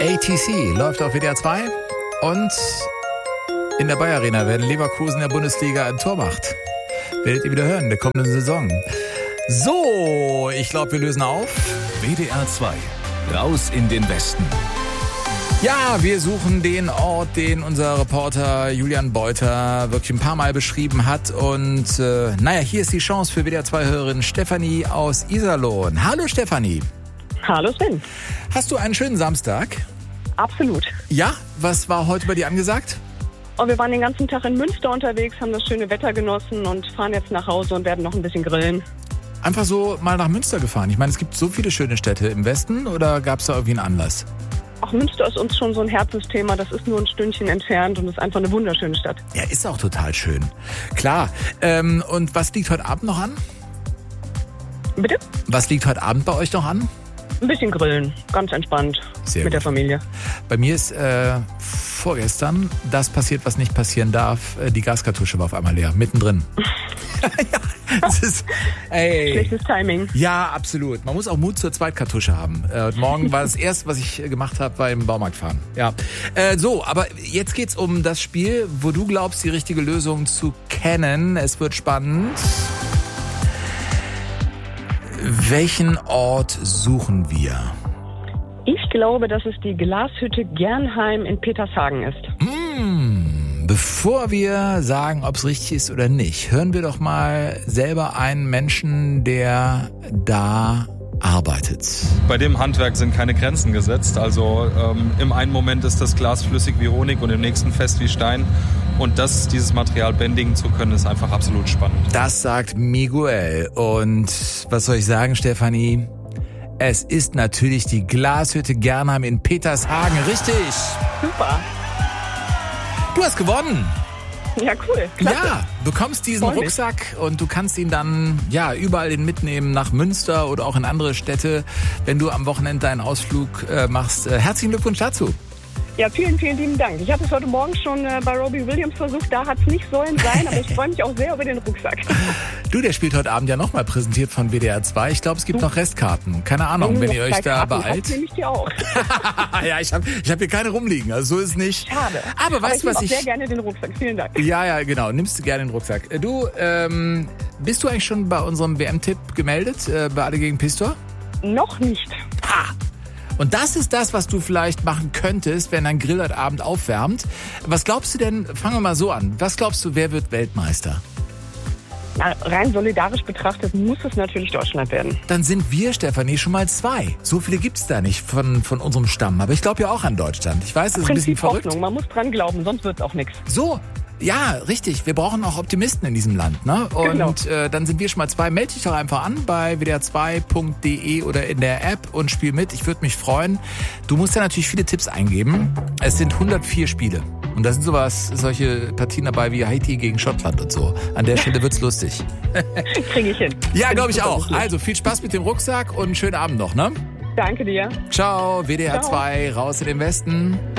ATC läuft auf WDR 2 und in der Bayer Arena werden Leverkusen in der Bundesliga ein Tor macht. Werdet ihr wieder hören in der kommenden Saison. So, ich glaube, wir lösen auf. WDR 2, raus in den Westen. Ja, wir suchen den Ort, den unser Reporter Julian Beuter wirklich ein paar Mal beschrieben hat. Und hier ist die Chance für WDR 2-Hörerin Stefanie aus Iserlohn. Hallo Stefanie. Hallo Sven. Hast du einen schönen Samstag? Absolut. Ja, was war heute bei dir angesagt? Und wir waren den ganzen Tag in Münster unterwegs, haben das schöne Wetter genossen und fahren jetzt nach Hause und werden noch ein bisschen grillen. Einfach so mal nach Münster gefahren. Ich meine, es gibt so viele schöne Städte im Westen, oder gab es da irgendwie einen Anlass? Auch Münster ist uns schon so ein Herzensthema. Das ist nur ein Stündchen entfernt und ist einfach eine wunderschöne Stadt. Ja, ist auch total schön. Klar. Und was liegt heute Abend noch an? Bitte? Was liegt heute Abend bei euch noch an? Ein bisschen grillen, ganz entspannt. Sehr mit gut. der Familie. Bei mir ist vorgestern das passiert, was nicht passieren darf. Die Gaskartusche war auf einmal leer, mittendrin. Ja, das ist, Schlechtes Timing. Ja, absolut. Man muss auch Mut zur Zweitkartusche haben. Morgen war das erste, was ich gemacht habe beim Baumarkt fahren. Ja. Aber jetzt geht's um das Spiel, wo du glaubst, die richtige Lösung zu kennen. Es wird spannend. Welchen Ort suchen wir? Ich glaube, dass es die Glashütte Gernheim in Petershagen ist. Bevor wir sagen, ob es richtig ist oder nicht, hören wir doch mal selber einen Menschen, der da arbeitet. Bei dem Handwerk sind keine Grenzen gesetzt. Also im einen Moment ist das Glas flüssig wie Honig und im nächsten fest wie Stein. Und dieses Material bändigen zu können, ist einfach absolut spannend. Das sagt Miguel. Und was soll ich sagen, Stefanie? Es ist natürlich die Glashütte Gernheim in Petershagen. Richtig. Super. Du hast gewonnen. Ja, cool. Klasse. Ja, bekommst diesen Freut mich. Rucksack und du kannst ihn dann überall hin mitnehmen, nach Münster oder auch in andere Städte, wenn du am Wochenende deinen Ausflug machst. Herzlichen Glückwunsch dazu. Ja, vielen, vielen lieben Dank. Ich hatte es heute Morgen schon bei Robbie Williams versucht, da hat es nicht sollen sein, aber ich freue mich auch sehr über den Rucksack. Du, der spielt heute Abend ja nochmal präsentiert von WDR 2. Ich glaube, es gibt noch Restkarten. Keine Ahnung, wenn ihr euch da beeilt. Nehme ich die auch. Ja, ich hab hier keine rumliegen, also so ist nicht. Schade. Aber weißt du, was ich nehme auch sehr gerne den Rucksack. Vielen Dank. Ja, genau. Nimmst du gerne den Rucksack. Du, bist du eigentlich schon bei unserem WM-Tipp gemeldet, bei Alle gegen Pistor? Noch nicht. Ha! Und das ist das, was du vielleicht machen könntest, wenn dein Grill heute Abend aufwärmt. Was glaubst du denn, fangen wir mal so an, was glaubst du, wer wird Weltmeister? Na, rein solidarisch betrachtet muss es natürlich Deutschland werden. Dann sind wir, Stefanie, schon mal 2. So viele gibt's da nicht von unserem Stamm. Aber ich glaube ja auch an Deutschland. Ich weiß, das ist ein bisschen Prinzip verrückt. Hoffnung, man muss dran glauben, sonst wird es auch nichts. So, ja, richtig. Wir brauchen auch Optimisten in diesem Land, ne? Und Genau. dann sind wir schon mal 2. Meld dich doch einfach an bei wdr2.de oder in der App und spiel mit. Ich würde mich freuen. Du musst ja natürlich viele Tipps eingeben. Es sind 104 Spiele. Und da sind solche Partien dabei wie Haiti gegen Schottland und so. An der Stelle wird's lustig. Kriege ich hin. Ja, glaube ich Super auch. lustig. Also viel Spaß mit dem Rucksack und einen schönen Abend noch, ne? Danke dir. Ciao, WDR Ciao. 2, raus in den Westen.